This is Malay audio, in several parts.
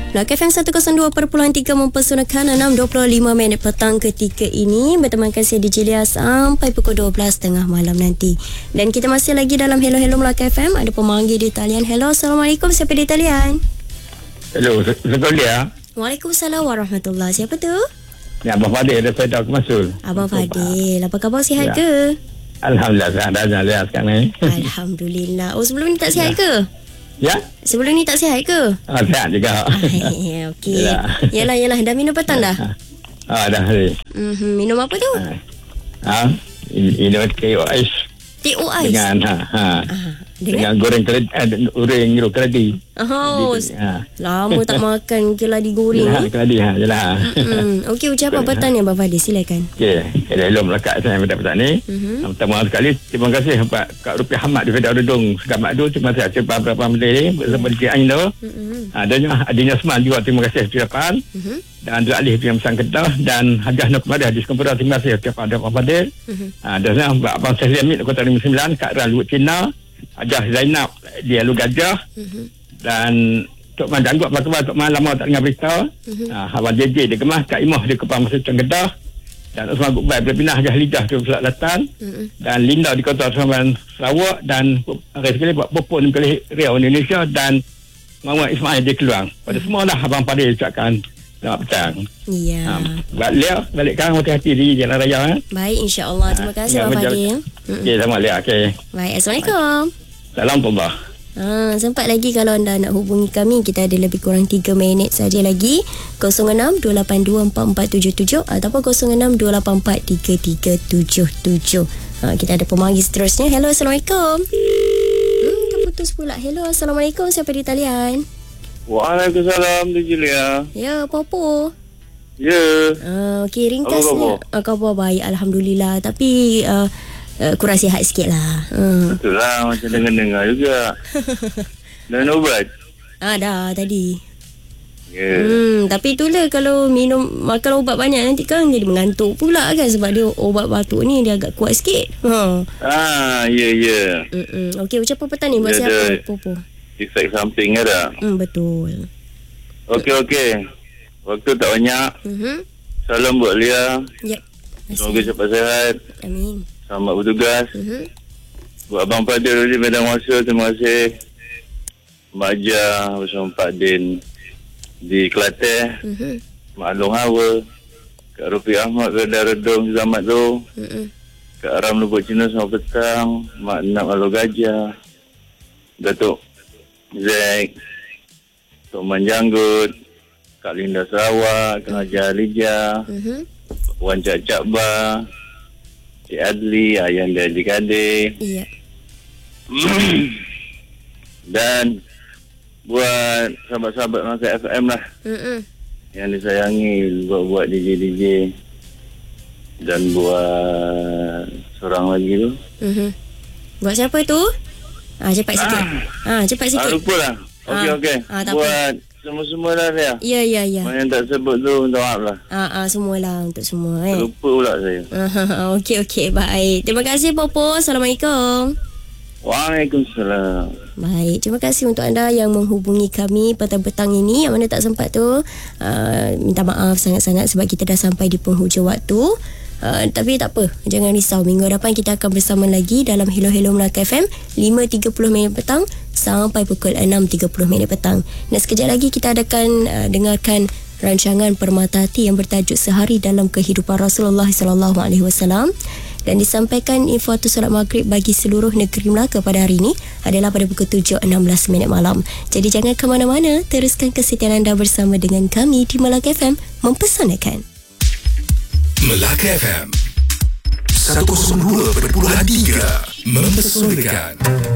Melaka FM 102.3 mempersembahkan 6.25 minit petang ketika ini bertemankan saya DJ Lia sampai pukul 12.30 malam nanti. Dan kita masih lagi dalam Hello Hello Melaka FM. Ada pemanggil di talian. Hello, Assalamualaikum. Siapa di talian? Hello, Assalamualaikum Lia. Waalaikumsalam warahmatullahi. Siapa tu? Ya, Abang Fadil daripada Aku Masul. Abang Fadil, apa khabar, sihat ke? Alhamdulillah, sihat dah Lia sekarang ni. Alhamdulillah. Oh, sebelum ni tak sihat ke? Ya. Sebelum ni tak sihat ke? Sihat juga. Okey. Yalah. Dah minum petang dah? Dah. Minum apa tu? Minum teh ais. Teh ais? Dengan goreng keladi. Oh, lama tak makan keladi goreng ni. Keladi, jelah. Okey, ucapan petang ni Abang Fadil, silakan. Okey, hello Melaka saya petang ni. Pertama sekali, terima kasih Kak Rupiah Ahmad daripada Udung Segar Madu. Terima kasih kepada beberapa menteri ni bersama Dikir Ain tu. Adanya Seman juga, terima kasih ucapan. Dan Dua Alih yang Sang Kedah dan Hajah Nur Kepada di Sempurna, terima kasih kepada Abang Fadil. Dan Abang Syahri Amit Kota 59, Kak Ran Luhut Cina, Hajah Zainab di Alu Gajah, dan Tok Man Janggut apa khabar Tok Man, lama tak dengar berita. Abang JJ di Kemas, Kak Imoh di Kepang Masjid Kedah, dan Osman Gukbai berpindah Hajah Lidah di Selatan, dan Linda di Kota Saman Sarawak, dan hari sekali buat Popon di Riau Indonesia, dan Muhammad Ismail di Keluang. Pada semua dah Abang Fadil ucapkan selamat petang. Ya. Balik sekarang hati-hati di Jalan Raya. Baik, insya-Allah. Terima kasih Abang Fadil. Okey, selamat Lia. Okey. Baik, Assalamualaikum. Salam Allah. Sempat lagi kalau anda nak hubungi kami, kita ada lebih kurang 3 minit saja lagi. 06-282-4477 ataupun 06-284-3377. Kita ada pemanggil seterusnya. Hello, Assalamualaikum. Terputus pula. Hello, Assalamualaikum. Siapa di talian? Waalaikumsalam, DJ Lia. Ya, apa-apa? Ya. Okey, ringkasnya. Khabar baik, Alhamdulillah. Tapi kurang sihat sikit lah. Betul lah, macam dengar-dengar juga. Dah minum ubat? Dah tadi. Ya. Tapi itulah, kalau makan ubat banyak nanti kan jadi mengantuk pula kan, sebab dia obat batuk ni dia agak kuat sikit. Ya. Okey, ucapan petang ni buat siapa? Popo. Efek samping ada. Betul. Okey. Waktu tak banyak. Salam buat Lia. Ya. Semoga cepat sihat. Amin. Selamat bertugas. Buat Abang Fadil di Medan Masa, terima kasih. Mak Jah bersama Pak Din di Kelantan. Mak Long Hawa. Kak Rupiah Ahmad Redar Redung Zamat tu. Kak Ram Lubuk Cina selamat petang. Mak Nak Alu Gajah. Datuk Zack, Tok Man Janggut, Kak Linda Sarawak, Kak Haji Alijah, Wan Cak Ba, Cik Adli, Ayanda Haji Kadir. Iya. Dan buat sahabat-sahabat Melaka FM lah, yang disayangi, buat DJ dan buat seorang lagi tu. Buat siapa tu? Cepat sikit. Cepat sikit. Lupa lah. Okey. Buat semua-semua lah dia. Ya. Mana yang tak sebut tu, minta maaf lah. Semualah, untuk semua. Lupa pula saya. Okey. Baik. Terima kasih, Popo. Assalamualaikum. Waalaikumsalam. Baik, terima kasih untuk anda yang menghubungi kami petang-petang ini. Yang mana tak sempat tu, minta maaf sangat-sangat sebab kita dah sampai di penghujung waktu. Tapi tak apa, jangan risau. Minggu depan kita akan bersama lagi dalam Hello Hello Melaka FM 5.30 minit petang sampai pukul 6.30 minit petang. Dan sekejap lagi kita akan dengarkan rancangan Permata Hati yang bertajuk Sehari dalam Kehidupan Rasulullah SAW. Dan disampaikan info waktu solat maghrib bagi seluruh negeri Melaka pada hari ini adalah pada pukul 7.16 minit malam. Jadi jangan ke mana-mana, teruskan kesetiaan anda bersama dengan kami di Melaka FM mempesonakan. Melaka FM 102.3 mempesonakan.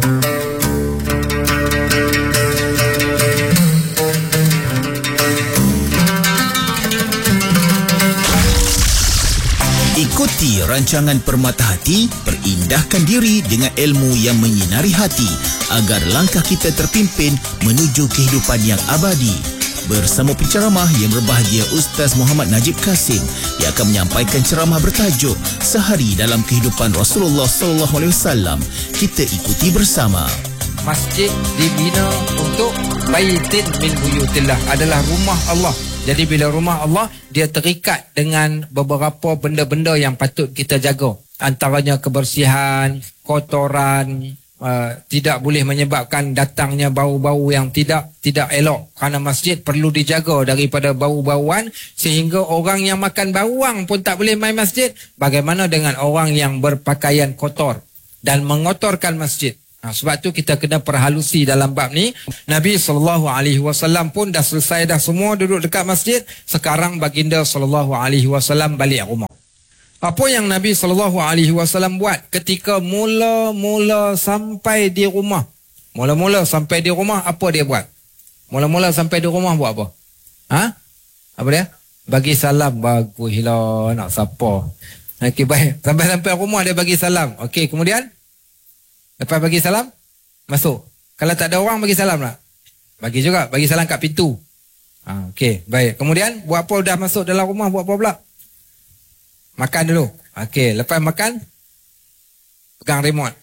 Ikuti rancangan Permata Hati, perindahkan diri dengan ilmu yang menyinari hati agar langkah kita terpimpin menuju kehidupan yang abadi. Bersama penceramah yang berbahagia Ustaz Muhammad Najib Kasim yang akan menyampaikan ceramah bertajuk Sehari dalam Kehidupan Rasulullah SAW. Kita ikuti bersama. masjid dibina untuk baitin min buyutillah, adalah rumah Allah. Jadi bila rumah Allah, dia terikat dengan beberapa benda-benda yang patut kita jaga. Antaranya kebersihan, kotoran, tidak boleh menyebabkan datangnya bau-bau yang tidak elok. Kerana masjid perlu dijaga daripada bau-bauan, sehingga orang yang makan bawang pun tak boleh main masjid. Bagaimana dengan orang yang berpakaian kotor dan mengotorkan masjid? Sebab tu kita kena perhalusi dalam bab ni. Nabi SAW pun dah selesai dah semua duduk dekat masjid. Sekarang baginda SAW balik rumah. Apa yang Nabi SAW buat ketika mula-mula sampai di rumah? Mula-mula sampai di rumah, apa dia buat? Mula-mula sampai di rumah buat apa? Apa dia? Bagi salam. Baguslah, nak siapa? Okey, baik. Sampai rumah dia bagi salam. Okey, kemudian? Lepas bagi salam, masuk. Kalau tak ada orang, bagi salam tak? Bagi juga, bagi salam kat pintu. Okey, baik. Kemudian, buat apa dah masuk dalam rumah, buat apa pula? Makan dulu. Okey, lepas makan, pegang remote.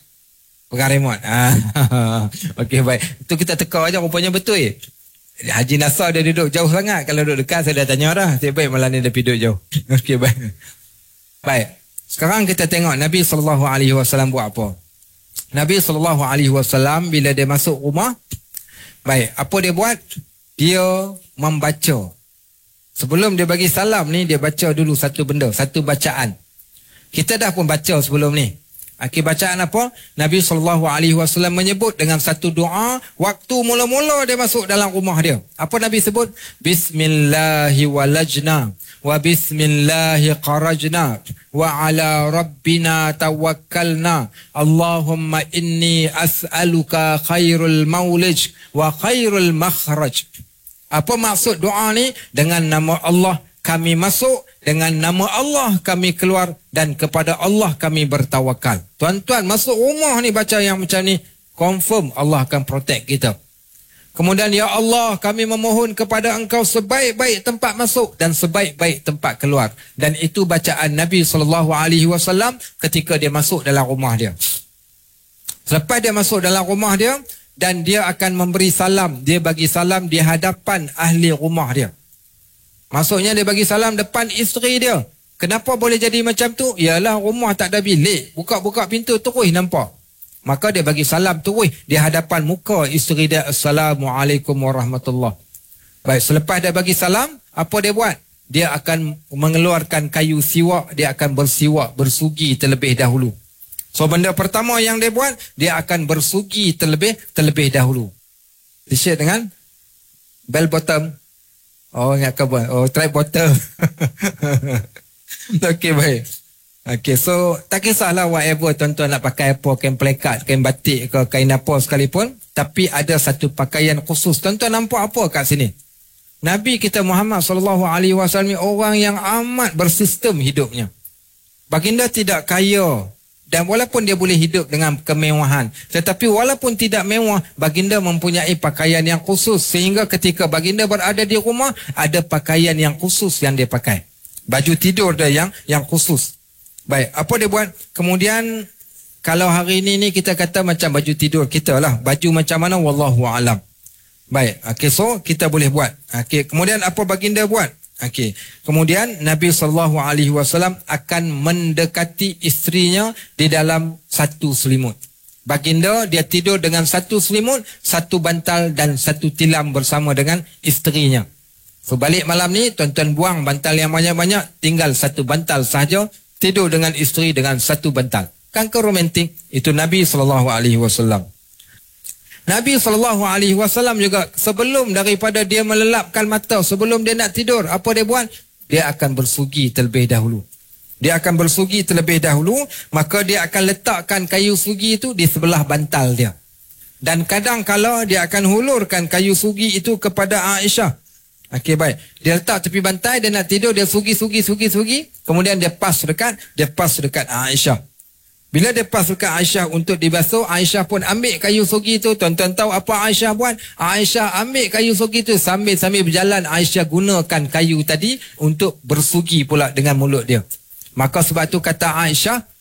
Okey, baik. Itu kita teka aja, rupanya betul. Haji Nasar dia duduk jauh sangat. Kalau duduk dekat, saya dah tanya dah. Saya baik malam ni dia pergi duduk jauh. Okey, baik. Baik. Sekarang kita tengok Nabi SAW buat apa. Nabi SAW bila dia masuk rumah, baik, apa dia buat? Dia membaca. Sebelum dia bagi salam ni, dia baca dulu satu benda, satu bacaan. Kita dah pun baca sebelum ni. Okey, bacaan apa? Nabi SAW menyebut dengan satu doa waktu mula-mula dia masuk dalam rumah dia. Apa Nabi sebut? Bismillahi walajna wa bismillahi qarajna wa ala rabbina tawakkalna. Allahumma inni as'aluka khairul maulij wa khairul makhraj. Apa maksud doa ni? Dengan nama Allah kami masuk, dengan nama Allah kami keluar, dan kepada Allah kami bertawakal. Tuan-tuan masuk rumah ni baca yang macam ni, confirm Allah akan protect kita. Kemudian, ya Allah, kami memohon kepada Engkau sebaik-baik tempat masuk dan sebaik-baik tempat keluar. Dan itu bacaan Nabi SAW ketika dia masuk dalam rumah dia. Selepas dia masuk dalam rumah dia, dan dia akan memberi salam, dia bagi salam di hadapan ahli rumah dia. Maksudnya dia bagi salam depan isteri dia. Kenapa boleh jadi macam tu? Ialah rumah tak ada bilik. Buka-buka pintu terus nampak. Maka dia bagi salam terus di hadapan muka isteri dia. Assalamualaikum warahmatullahi. Baik, selepas dia bagi salam, apa dia buat? Dia akan mengeluarkan kayu siwak. Dia akan bersiwak, bersugi terlebih dahulu. So benda pertama yang dia buat, dia akan bersugi terlebih dahulu. T-shirt dengan bell bottom. Oh, ingat kabar. Oh, try bottle. Okey, baik. Okey, so tak kisahlah whatever tuan-tuan nak pakai apa, kain plekat, kain batik ke kain apa sekalipun, tapi ada satu pakaian khusus. Tuan-tuan nampak apa kat sini? Nabi kita Muhammad SAW orang yang amat bersistem hidupnya. Baginda tidak kaya. Dan walaupun dia boleh hidup dengan kemewahan, tetapi walaupun tidak mewah, baginda mempunyai pakaian yang khusus. Sehingga ketika baginda berada di rumah, ada pakaian yang khusus yang dia pakai. Baju tidur dia yang khusus. Baik, apa dia buat? Kemudian, kalau hari ini kita kata macam baju tidur kita lah. Baju macam mana? Wallahu'alam. Baik, okay, so kita boleh buat. Okay, kemudian apa baginda buat? Okey. Kemudian Nabi SAW akan mendekati isterinya di dalam satu selimut. Baginda dia tidur dengan satu selimut, satu bantal dan satu tilam bersama dengan isterinya. So balik malam ni tuan-tuan buang bantal yang banyak-banyak, tinggal satu bantal sahaja, tidur dengan isteri dengan satu bantal. Kan ke romantik? Itu Nabi SAW. Nabi SAW juga sebelum daripada dia melelapkan mata, sebelum dia nak tidur, apa dia buat? Dia akan bersugi terlebih dahulu. Dia akan bersugi terlebih dahulu, maka dia akan letakkan kayu sugi itu di sebelah bantal dia. Dan kadang kala dia akan hulurkan kayu sugi itu kepada Aisyah. Okey, baik. Dia letak tepi bantal, dia nak tidur, dia sugi. Kemudian dia pas dekat Aisyah. Bila dia pas dekat Aisyah untuk dibasuh, Aisyah pun ambil kayu sugi tu. Tuan-tuan tahu apa Aisyah buat? Aisyah ambil kayu sugi tu, sambil berjalan Aisyah gunakan kayu tadi untuk bersugi pula dengan mulut dia. Maka sebab tu kata Aisyah,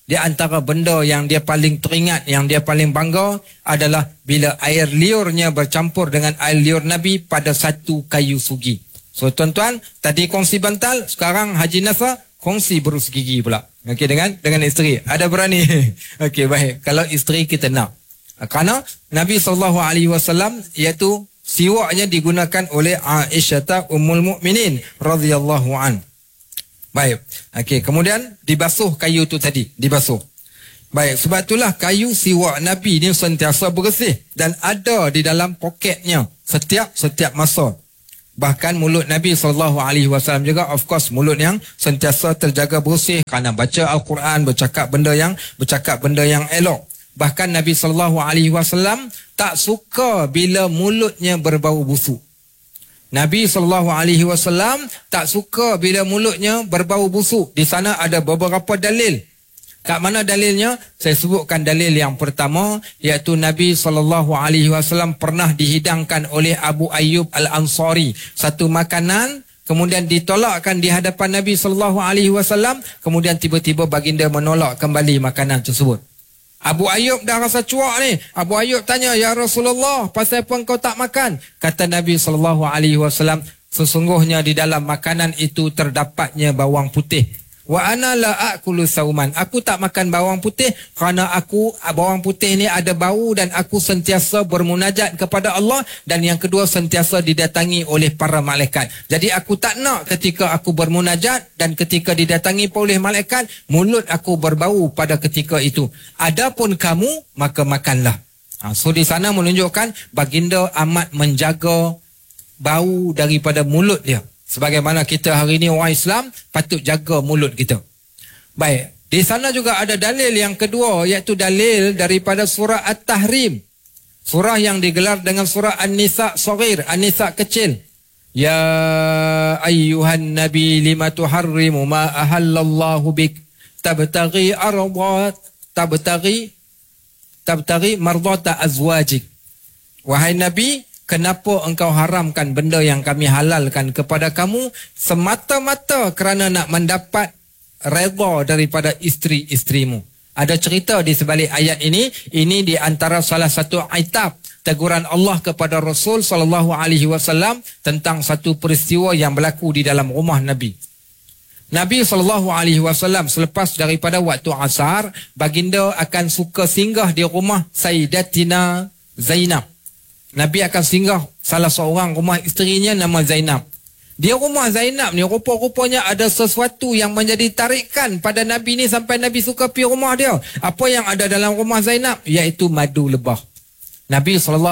Di antara benda yang dia paling teringat, yang dia paling bangga adalah bila air liurnya bercampur dengan air liur Nabi pada satu kayu sugi. So tuan-tuan, tadi kongsi bantal, sekarang Haji Nasar kongsi berus gigi pula. Okey, dengan isteri. Ada berani? Okey, baik. Kalau isteri kita nak. Kerana Nabi SAW iaitu siwaknya digunakan oleh Aisyah Ummul Mukminin radhiyallahu an. Baik. Okey, kemudian dibasuh kayu tu tadi, dibasuh. Baik, sebab itulah kayu siwak Nabi ni sentiasa bersih dan ada di dalam poketnya setiap masa. Bahkan mulut Nabi SAW juga, of course, mulut yang sentiasa terjaga bersih kerana baca Al-Quran, bercakap benda yang elok. Bahkan Nabi SAW tak suka bila mulutnya berbau busuk. Nabi SAW tak suka bila mulutnya berbau busuk. Di sana ada beberapa dalil. Kat mana dalilnya? Saya sebutkan dalil yang pertama, iaitu Nabi SAW pernah dihidangkan oleh Abu Ayyub Al-Ansari satu makanan, kemudian ditolakkan di hadapan Nabi SAW, kemudian tiba-tiba baginda menolak kembali makanan tersebut. Abu Ayyub dah rasa cuak ni. Abu Ayyub tanya, "Ya Rasulullah, pasal apa engkau tak makan?" Kata Nabi SAW, "Sesungguhnya di dalam makanan itu terdapatnya bawang putih. Wa ana la akulu sauman." Aku tak makan bawang putih kerana bawang putih ni ada bau dan aku sentiasa bermunajat kepada Allah, dan yang kedua sentiasa didatangi oleh para malaikat. Jadi aku tak nak ketika aku bermunajat dan ketika didatangi oleh malaikat, mulut aku berbau pada ketika itu. Adapun kamu, maka makanlah. So di sana menunjukkan baginda amat menjaga bau daripada mulut dia. Sebagaimana kita hari ini orang Islam patut jaga mulut kita. Baik, di sana juga ada dalil yang kedua, iaitu dalil daripada surah At-Tahrim. Surah yang digelar dengan surah An-Nisa Saghir, An-Nisa kecil. Ya ayyuhan nabi lima tuharrimu ma ahallallahu bik tabtaghi mardata azwajik. Wahai Nabi, kenapa engkau haramkan benda yang kami halalkan kepada kamu semata-mata kerana nak mendapat redha daripada isteri-isterimu? Ada cerita di sebalik ayat ini. Ini di antara salah satu aitab teguran Allah kepada Rasul SAW tentang satu peristiwa yang berlaku di dalam rumah Nabi. Nabi SAW selepas daripada waktu asar, baginda akan suka singgah di rumah Sayyidatina Zainab. Nabi akan singgah salah seorang rumah isterinya nama Zainab. Di rumah Zainab ni rupa-rupanya ada sesuatu yang menjadi tarikan pada Nabi ni sampai Nabi suka pergi rumah dia. Apa yang ada dalam rumah Zainab? Iaitu madu lebah. Nabi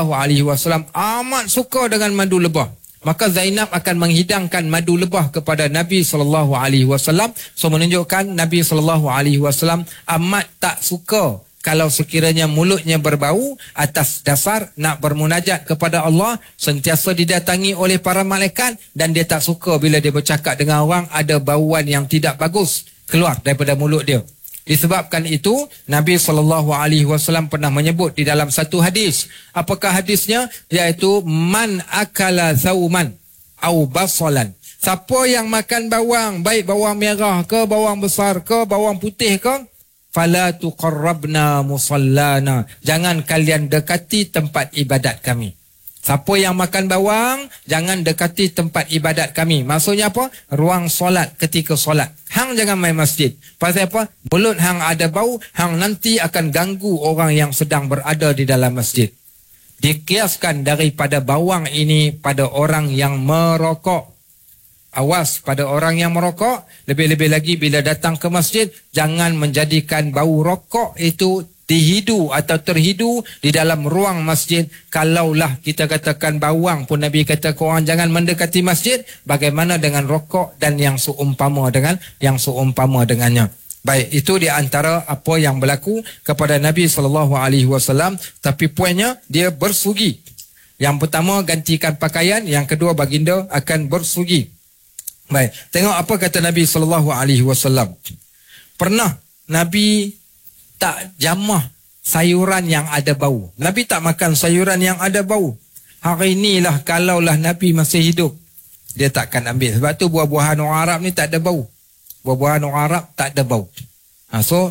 SAW amat suka dengan madu lebah. Maka Zainab akan menghidangkan madu lebah kepada Nabi SAW. So menunjukkan Nabi SAW amat tak suka kalau sekiranya mulutnya berbau atas dasar nak bermunajat kepada Allah, sentiasa didatangi oleh para malaikat, dan dia tak suka bila dia bercakap dengan orang ada bauan yang tidak bagus keluar daripada mulut dia. Disebabkan itu, Nabi SAW pernah menyebut di dalam satu hadis. Apakah hadisnya? Iaitu man akala zauman au basalan. Siapa yang makan bawang, baik bawang merah ke, bawang besar ke, bawang putih ke, fala tuqarrabna musallana. Jangan kalian dekati tempat ibadat kami. Siapa yang makan bawang, jangan dekati tempat ibadat kami. Maksudnya apa? Ruang solat ketika solat. Hang jangan main masjid. Pasal apa? Mulut hang ada bau, hang nanti akan ganggu orang yang sedang berada di dalam masjid. Dikiaskan daripada bawang ini pada orang yang merokok. Awas pada orang yang merokok, lebih-lebih lagi bila datang ke masjid, jangan menjadikan bau rokok itu dihidu atau terhidu di dalam ruang masjid. Kalaulah kita katakan bawang pun Nabi kata korang jangan mendekati masjid, bagaimana dengan rokok dan yang seumpama dengannya. Baik, itu di antara apa yang berlaku kepada Nabi SAW. Tapi poinnya, dia bersugi. Yang pertama gantikan pakaian, yang kedua baginda akan bersugi. Baik, tengok apa kata Nabi SAW. Pernah Nabi tak jamah sayuran yang ada bau. Nabi tak makan sayuran yang ada bau. Hari inilah kalaulah Nabi masih hidup, dia takkan ambil. Sebab tu buah-buahan orang Arab ni tak ada bau. Buah-buahan orang Arab tak ada bau. So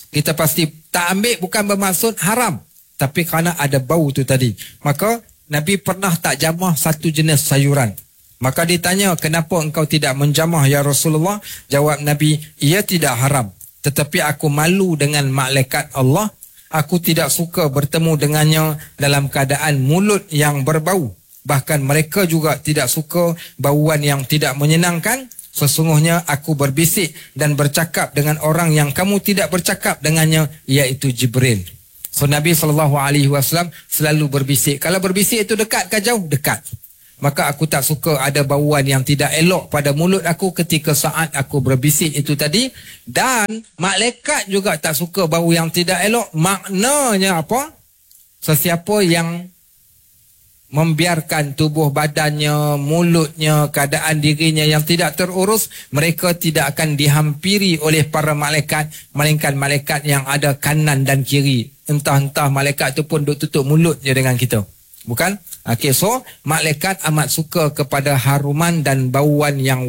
kita pasti tak ambil bukan bermaksud haram, tapi kerana ada bau tu tadi. Maka Nabi pernah tak jamah satu jenis sayuran. Maka ditanya, kenapa engkau tidak menjamah ya Rasulullah? Jawab Nabi, ia tidak haram, tetapi aku malu dengan malaikat Allah. Aku tidak suka bertemu dengannya dalam keadaan mulut yang berbau. Bahkan mereka juga tidak suka bauan yang tidak menyenangkan. Sesungguhnya aku berbisik dan bercakap dengan orang yang kamu tidak bercakap dengannya, iaitu Jibril. So Nabi SAW selalu berbisik. Kalau berbisik itu dekat ke jauh? Dekat. Maka aku tak suka ada bauan yang tidak elok pada mulut aku ketika saat aku berbisik itu tadi. Dan malaikat juga tak suka bau yang tidak elok. Maknanya apa? Sesiapa yang membiarkan tubuh badannya, mulutnya, keadaan dirinya yang tidak terurus, mereka tidak akan dihampiri oleh para malaikat, melainkan malaikat yang ada kanan dan kiri. Entah-entah malaikat tu pun duk tutup mulut je dengan kita. Bukan? Okay, so malaikat amat suka kepada haruman dan bauan yang